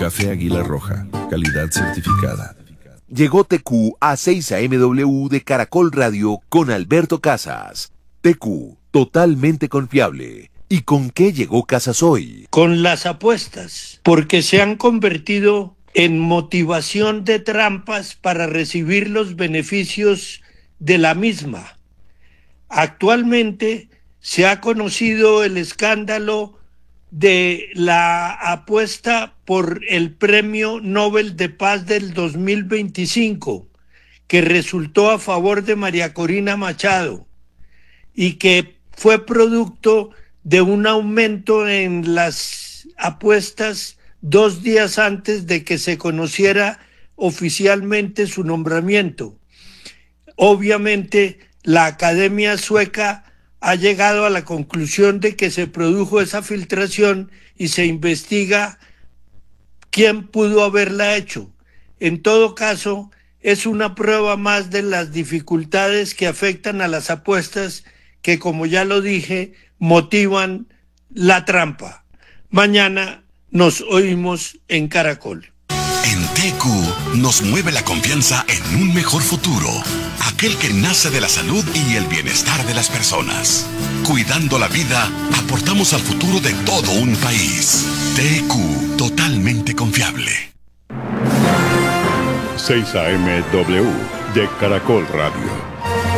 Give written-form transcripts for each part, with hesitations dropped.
Café Águila Roja, calidad certificada. Llegó TQ a 6 AMW de Caracol Radio con Alberto Casas. TQ, totalmente confiable. ¿Y con qué llegó Casas hoy? Con las apuestas, porque se han convertido en motivación de trampas para recibir los beneficios de la misma. Actualmente se ha conocido el escándalo de la apuesta por el Premio Nobel de Paz del 2025, que resultó a favor de María Corina Machado y que fue producto de un aumento en las apuestas 2 días antes de que se conociera oficialmente su nombramiento. Obviamente, la Academia Sueca ha llegado a la conclusión de que se produjo esa filtración y se investiga quién pudo haberla hecho. En todo caso, es una prueba más de las dificultades que afectan a las apuestas que, como ya lo dije, motivan la trampa. Mañana nos oímos en Caracol. En TQ nos mueve la confianza en un mejor futuro, aquel que nace de la salud y el bienestar de las personas. Cuidando la vida, aportamos al futuro de todo un país. TQ, totalmente confiable. 6 AMW de Caracol Radio.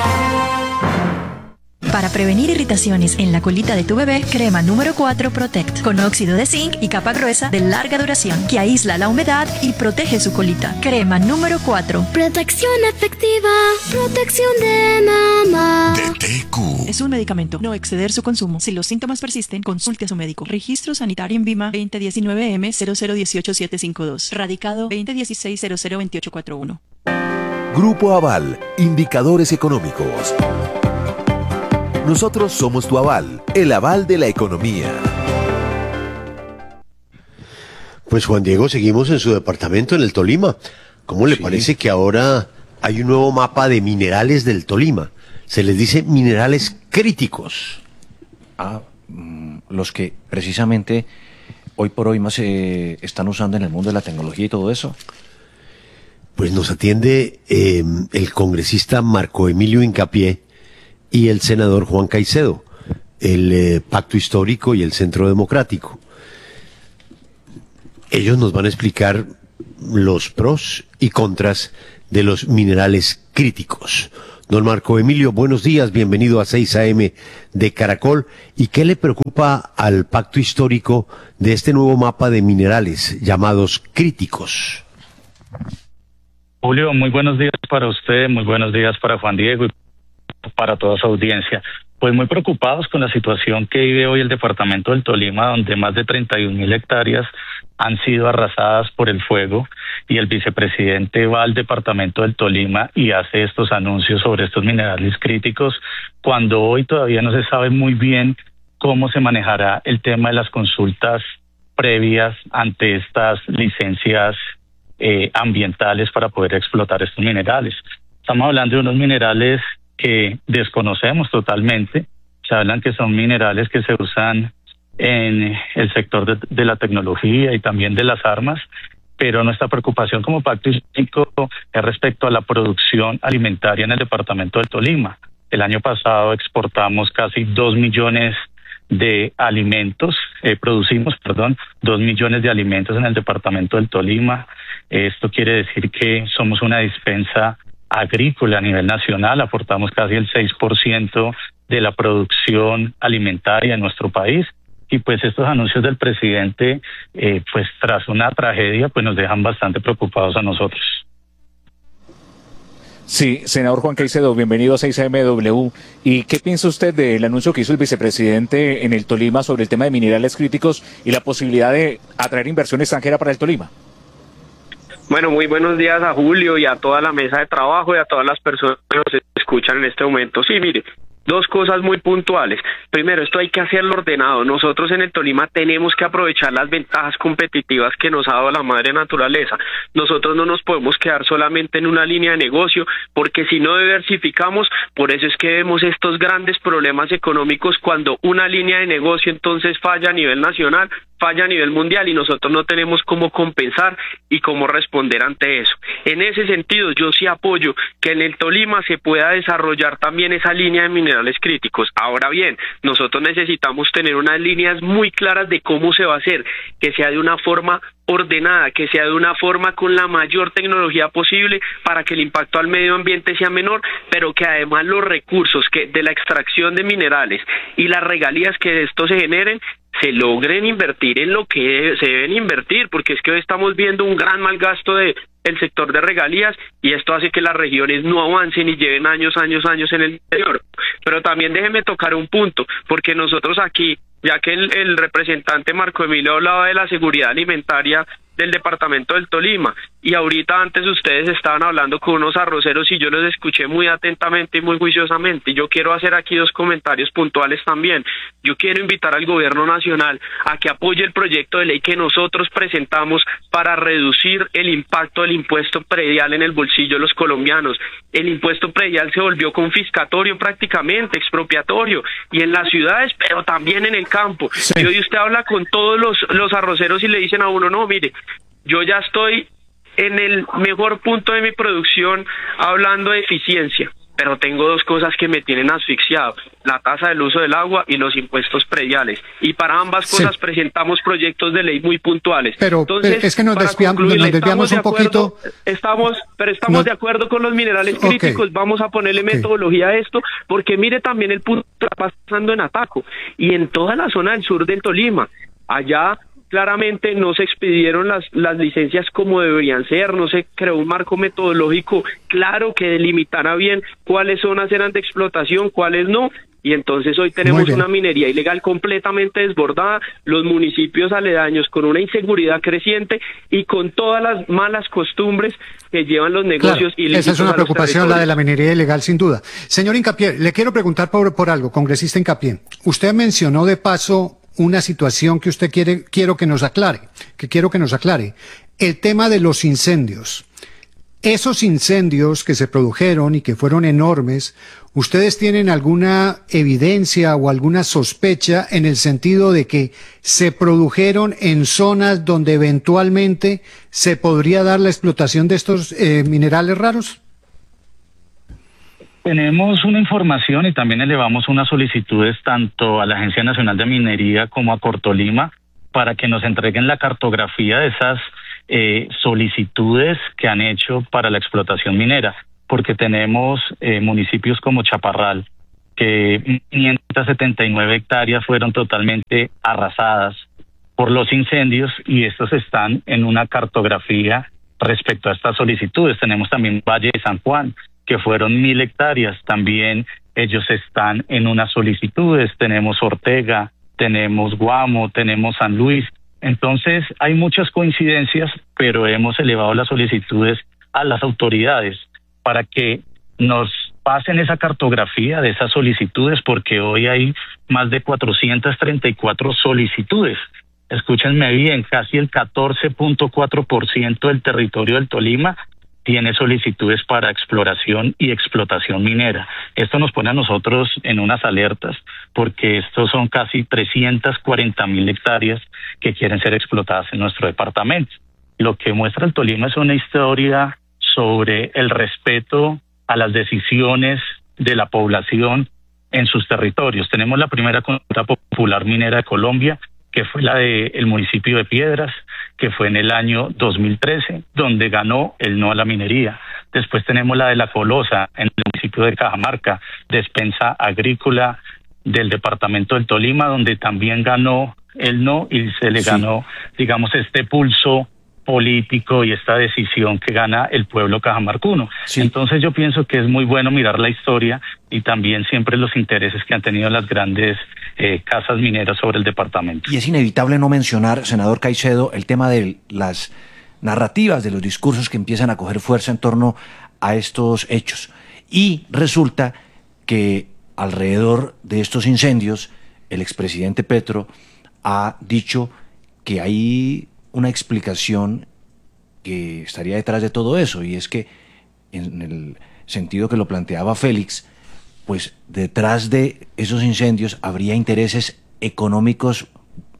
Para prevenir irritaciones en la colita de tu bebé, crema número 4 Protect, con óxido de zinc y capa gruesa de larga duración, que aísla la humedad y protege su colita. Crema número 4. Protección efectiva, protección de mamá. De TQ. Es un medicamento, no exceder su consumo. Si los síntomas persisten, consulte a su médico. Registro sanitario en Vima 2019M0018752. Radicado 2016-002841. Grupo Aval, indicadores económicos. Nosotros somos tu aval, el aval de la economía. Pues Juan Diego, seguimos en su departamento en el Tolima. ¿Cómo le parece que ahora hay un nuevo mapa de minerales del Tolima? Se les dice minerales críticos. Los que precisamente hoy por hoy más se están usando en el mundo de la tecnología y todo eso. Pues nos atiende el congresista Marco Emilio Hincapié y el senador Juan Caicedo, el Pacto Histórico y el Centro Democrático. Ellos nos van a explicar los pros y contras de los minerales críticos. Don Marco Emilio, buenos días, bienvenido a 6 AM de Caracol. ¿Y qué le preocupa al Pacto Histórico de este nuevo mapa de minerales llamados críticos? Julio, muy buenos días para usted, muy buenos días para Juan Diego y para toda su audiencia. Pues muy preocupados con la situación que vive hoy el departamento del Tolima, donde más de 31.000 hectáreas han sido arrasadas por el fuego, y el vicepresidente va al departamento del Tolima y hace estos anuncios sobre estos minerales críticos, cuando hoy todavía no se sabe muy bien cómo se manejará el tema de las consultas previas ante estas licencias ambientales para poder explotar estos minerales. Estamos hablando de unos minerales que desconocemos totalmente. Se hablan que son minerales que se usan en el sector de la tecnología y también de las armas, pero nuestra preocupación como Pacto Histórico es respecto a la producción alimentaria en el departamento del Tolima. El año pasado exportamos casi 2 millones de alimentos, producimos 2 millones de alimentos en el departamento del Tolima. Esto quiere decir que somos una despensa agrícola a nivel nacional, aportamos casi el 6% de la producción alimentaria en nuestro país, y pues estos anuncios del presidente, pues tras una tragedia, pues nos dejan bastante preocupados a nosotros. Sí, senador Juan Caicedo, bienvenido a 6AMW. ¿Y qué piensa usted del anuncio que hizo el vicepresidente en el Tolima sobre el tema de minerales críticos y la posibilidad de atraer inversión extranjera para el Tolima? Bueno, muy buenos días a Julio y a toda la mesa de trabajo y a todas las personas que nos escuchan en este momento. Sí, mire, 2 cosas muy puntuales. Primero, esto hay que hacerlo ordenado. Nosotros en el Tolima tenemos que aprovechar las ventajas competitivas que nos ha dado la madre naturaleza. Nosotros no nos podemos quedar solamente en una línea de negocio, porque si no diversificamos, por eso es que vemos estos grandes problemas económicos cuando una línea de negocio entonces falla a nivel nacional falla a nivel mundial y nosotros no tenemos cómo compensar y cómo responder ante eso. En ese sentido, yo sí apoyo que en el Tolima se pueda desarrollar también esa línea de minerales críticos. Ahora bien, nosotros necesitamos tener unas líneas muy claras de cómo se va a hacer, que sea de una forma ordenada, que sea de una forma con la mayor tecnología posible para que el impacto al medio ambiente sea menor, pero que además los recursos que de la extracción de minerales y las regalías que de esto se generen se logren invertir en lo que se deben invertir, porque es que hoy estamos viendo un gran mal gasto del sector de regalías y esto hace que las regiones no avancen y lleven años en el interior. Pero también déjeme tocar un punto, porque nosotros aquí, ya que el representante Marco Emilio hablaba de la seguridad alimentaria del departamento del Tolima, y ahorita antes ustedes estaban hablando con unos arroceros y yo los escuché muy atentamente y muy juiciosamente, y yo quiero hacer aquí 2 comentarios puntuales también. Yo quiero invitar al gobierno nacional a que apoye el proyecto de ley que nosotros presentamos para reducir el impacto del impuesto predial en el bolsillo de los colombianos. El impuesto predial se volvió confiscatorio prácticamente, expropiatorio, y en las ciudades, pero también en el campo. Sí. Y hoy usted habla con todos los arroceros y le dicen a uno, no, mire, yo ya estoy en el mejor punto de mi producción hablando de eficiencia, pero tengo 2 cosas que me tienen asfixiado: la tasa del uso del agua y los impuestos prediales. Y para ambas cosas presentamos proyectos de ley muy puntuales. Pero entonces, es que nos desviamos un poquito. Estamos de acuerdo con los minerales críticos. Vamos a ponerle metodología a esto, porque mire también el punto que está pasando en Ataco y en toda la zona del sur del Tolima. Allá claramente no se expidieron las licencias como deberían ser, no se creó un marco metodológico claro que delimitara bien cuáles zonas eran de explotación, cuáles no, y entonces hoy tenemos una minería ilegal completamente desbordada, los municipios aledaños con una inseguridad creciente y con todas las malas costumbres que llevan los negocios ilícitos. Esa es una preocupación, la de la minería ilegal, sin duda. Señor Hincapié, le quiero preguntar por algo, congresista Hincapié. Usted mencionó de paso una situación que usted quiero que nos aclare. El tema de los incendios. Esos incendios que se produjeron y que fueron enormes, ¿ustedes tienen alguna evidencia o alguna sospecha en el sentido de que se produjeron en zonas donde eventualmente se podría dar la explotación de estos minerales raros? Tenemos una información y también elevamos unas solicitudes tanto a la Agencia Nacional de Minería como a Cortolima para que nos entreguen la cartografía de esas solicitudes que han hecho para la explotación minera, porque tenemos municipios como Chaparral, que 579 hectáreas fueron totalmente arrasadas por los incendios y estos están en una cartografía respecto a estas solicitudes. Tenemos también Valle de San Juan, que fueron 1,000 hectáreas, también ellos están en unas solicitudes. Tenemos Ortega, tenemos Guamo, tenemos San Luis. Entonces hay muchas coincidencias, pero hemos elevado las solicitudes a las autoridades para que nos pasen esa cartografía de esas solicitudes, porque hoy hay más de 434 solicitudes. Escúchenme bien, casi el 14.4% del territorio del Tolima tiene solicitudes para exploración y explotación minera. Esto nos pone a nosotros en unas alertas, porque estos son casi 340,000 hectáreas que quieren ser explotadas en nuestro departamento. Lo que muestra el Tolima es una historia sobre el respeto a las decisiones de la población en sus territorios. Tenemos la primera consulta popular minera de Colombia, que fue la del municipio de Piedras, que fue en el año 2013, donde ganó el no a la minería. Después tenemos la de La Colosa, en el municipio de Cajamarca, despensa agrícola del departamento del Tolima, donde también ganó el no y se le ganó, digamos, este pulso político y esta decisión que gana el pueblo cajamarcuno. Entonces yo pienso que es muy bueno mirar la historia y también siempre los intereses que han tenido las grandes casas mineras sobre el departamento. Y es inevitable no mencionar, senador Caicedo, el tema de las narrativas, de los discursos que empiezan a coger fuerza en torno a estos hechos. Y resulta que alrededor de estos incendios, el expresidente Petro ha dicho que hay una explicación que estaría detrás de todo eso, y es que en el sentido que lo planteaba Félix, pues detrás de esos incendios habría intereses económicos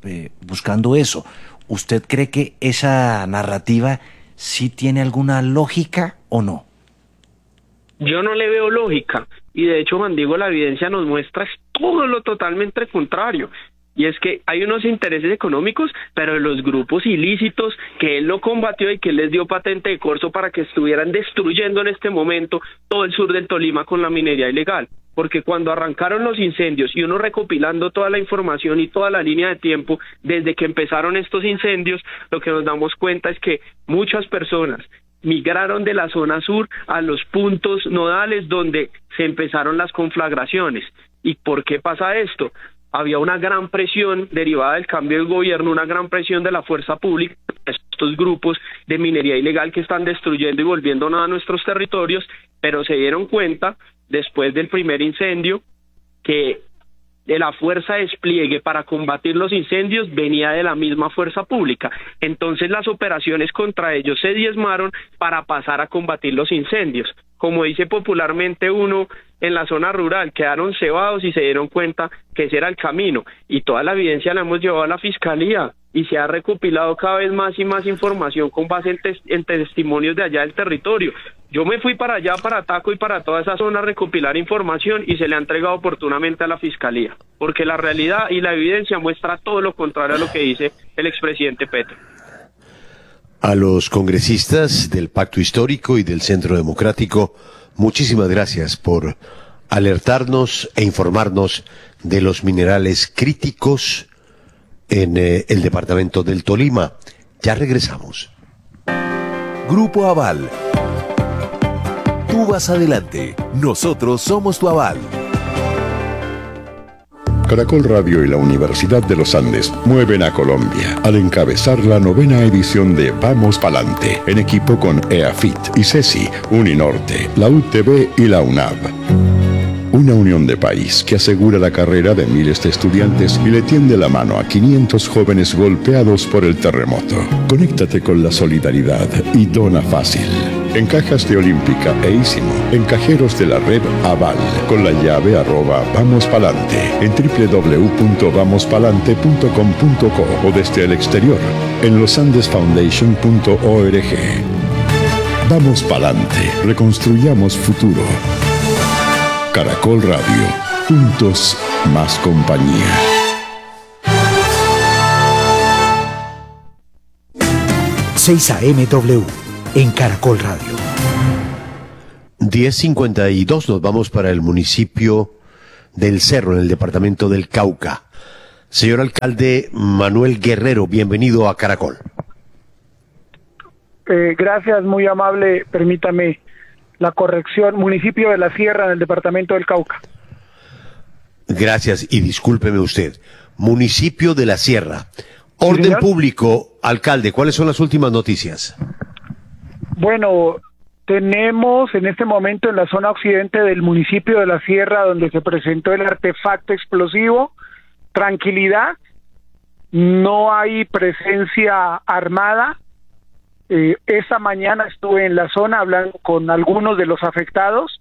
buscando eso. ¿Usted cree que esa narrativa sí tiene alguna lógica o no? Yo no le veo lógica, y de hecho, Juan Diego, la evidencia nos muestra todo lo totalmente contrario. Y es que hay unos intereses económicos, pero los grupos ilícitos que él no combatió y que él les dio patente de corso para que estuvieran destruyendo en este momento todo el sur del Tolima con la minería ilegal. Porque cuando arrancaron los incendios y uno recopilando toda la información y toda la línea de tiempo desde que empezaron estos incendios, lo que nos damos cuenta es que muchas personas migraron de la zona sur a los puntos nodales donde se empezaron las conflagraciones. ¿Y por qué pasa esto? Había una gran presión derivada del cambio de gobierno, una gran presión de la fuerza pública, estos grupos de minería ilegal que están destruyendo y volviendo nada a nuestros territorios, pero se dieron cuenta después del primer incendio que de la fuerza de despliegue para combatir los incendios venía de la misma fuerza pública. Entonces las operaciones contra ellos se diezmaron para pasar a combatir los incendios. Como dice popularmente uno, en la zona rural quedaron cebados y se dieron cuenta que ese era el camino. Y toda la evidencia la hemos llevado a la Fiscalía y se ha recopilado cada vez más y más información con base en testimonios de allá del territorio. Yo me fui para allá, para Taco y para toda esa zona a recopilar información y se le ha entregado oportunamente a la Fiscalía, porque la realidad y la evidencia muestra todo lo contrario a lo que dice el expresidente Petro. A los congresistas del Pacto Histórico y del Centro Democrático, muchísimas gracias por alertarnos e informarnos de los minerales críticos en el departamento del Tolima. Ya regresamos. Grupo Aval. Tú vas adelante, nosotros somos tu aval. Caracol Radio y la Universidad de los Andes mueven a Colombia al encabezar la 9ª edición de Vamos Palante, en equipo con EAFIT, ICESI, Uninorte, la UTB y la UNAV. Una unión de país que asegura la carrera de miles de estudiantes y le tiende la mano a 500 jóvenes golpeados por el terremoto. Conéctate con la solidaridad y dona fácil. En cajas de Olímpica e Ísimo, en cajeros de la red Aval, con la llave @vamospalante, en www.vamospalante.com.co o desde el exterior, en losandesfoundation.org. Vamos Palante, reconstruyamos futuro. Caracol Radio, juntos más compañía. AM en Caracol Radio. 10:52, nos vamos para el municipio del Cerro, en el departamento del Cauca. Señor alcalde Manuel Guerrero, bienvenido a Caracol. Gracias, muy amable. Permítame la corrección. Municipio de la Sierra, en el departamento del Cauca. Gracias, y discúlpeme usted. Municipio de la Sierra. Orden ¿Sí, público, alcalde, ¿cuáles son las últimas noticias? Bueno, tenemos en este momento en la zona occidente del municipio de la Sierra, donde se presentó el artefacto explosivo, tranquilidad, no hay presencia armada. Esta mañana estuve en la zona hablando con algunos de los afectados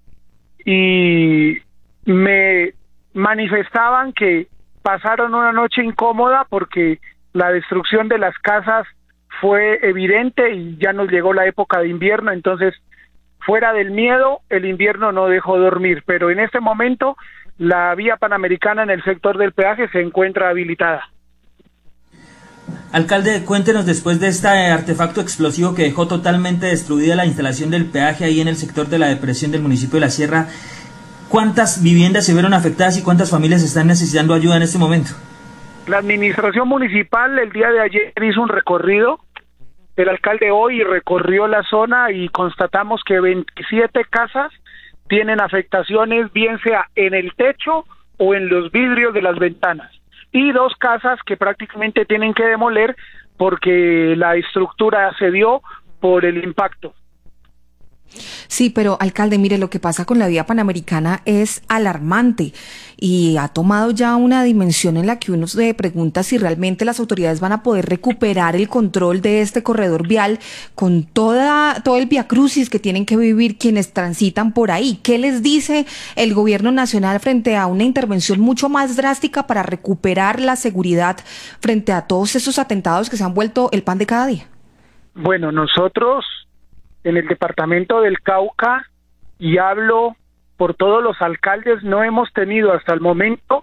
y me manifestaban que pasaron una noche incómoda porque la destrucción de las casas fue evidente y ya nos llegó la época de invierno, entonces fuera del miedo, el invierno no dejó dormir, pero en este momento la vía panamericana en el sector del peaje se encuentra habilitada. Alcalde, cuéntenos, después de este artefacto explosivo que dejó totalmente destruida la instalación del peaje ahí en el sector de la depresión del municipio de la Sierra, ¿cuántas viviendas se vieron afectadas y cuántas familias están necesitando ayuda en este momento? La administración municipal el día de ayer hizo un recorrido, el alcalde hoy recorrió la zona y constatamos que 27 casas tienen afectaciones, bien sea en el techo o en los vidrios de las ventanas, y 2 casas que prácticamente tienen que demoler porque la estructura cedió por el impacto. Sí, pero alcalde, mire, lo que pasa con la vía panamericana es alarmante y ha tomado ya una dimensión en la que uno se pregunta si realmente las autoridades van a poder recuperar el control de este corredor vial con todo el viacrucis que tienen que vivir quienes transitan por ahí. ¿Qué les dice el gobierno nacional frente a una intervención mucho más drástica para recuperar la seguridad frente a todos esos atentados que se han vuelto el pan de cada día? Bueno, nosotros en el departamento del Cauca, y hablo por todos los alcaldes, no hemos tenido hasta el momento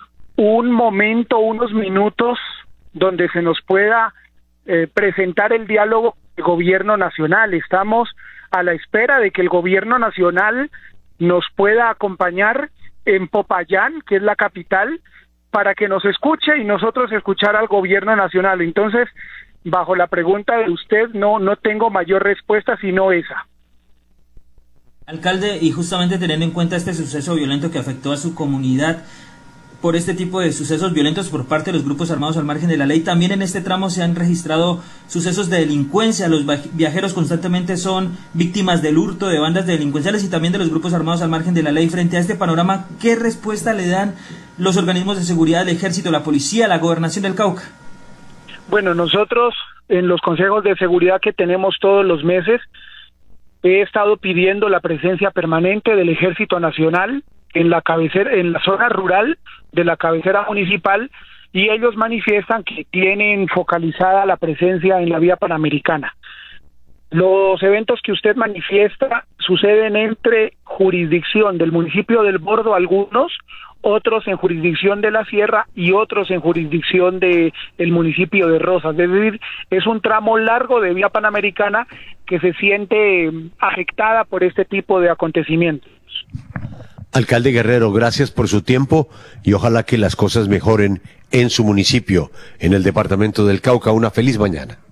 unos minutos donde se nos pueda presentar el diálogo del gobierno nacional. Estamos a la espera de que el gobierno nacional nos pueda acompañar en Popayán, que es la capital, para que nos escuche y nosotros escuchar al gobierno nacional. Entonces, bajo la pregunta de usted, no tengo mayor respuesta sino esa. Alcalde, y justamente teniendo en cuenta este suceso violento que afectó a su comunidad, por este tipo de sucesos violentos por parte de los grupos armados al margen de la ley, también en este tramo se han registrado sucesos de delincuencia. Los viajeros constantemente son víctimas del hurto de bandas delincuenciales y también de los grupos armados al margen de la ley. Frente a este panorama, ¿qué respuesta le dan los organismos de seguridad, el Ejército, la Policía, la Gobernación del Cauca? Bueno, nosotros en los consejos de seguridad que tenemos todos los meses, he estado pidiendo la presencia permanente del Ejército Nacional en la zona rural de la cabecera municipal, y ellos manifiestan que tienen focalizada la presencia en la vía panamericana. Los eventos que usted manifiesta suceden entre jurisdicción del municipio del Bordo, algunos, otros en jurisdicción de la Sierra y otros en jurisdicción del municipio de Rosas. Es decir, es un tramo largo de vía panamericana que se siente afectada por este tipo de acontecimientos. Alcalde Guerrero, gracias por su tiempo y ojalá que las cosas mejoren en su municipio, en el departamento del Cauca. Una feliz mañana.